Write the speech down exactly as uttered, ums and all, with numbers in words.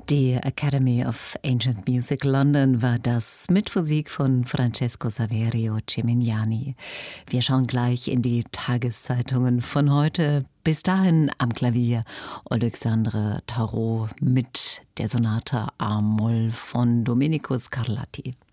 Die Academy of Ancient Music London war das mit Musik von Francesco Saverio Cimignani. Wir schauen gleich in die Tageszeitungen von heute. Bis dahin am Klavier Alexandre Tarot mit der Sonate A-Moll von Domenico Scarlatti.